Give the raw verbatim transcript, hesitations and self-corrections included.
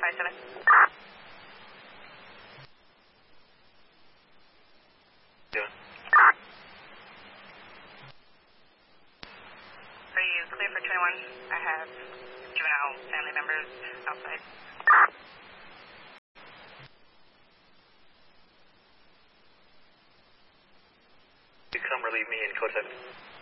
five seven. Yeah. Are you clear for twenty-one? I have juvenile family members outside. You come relieve me in code seven.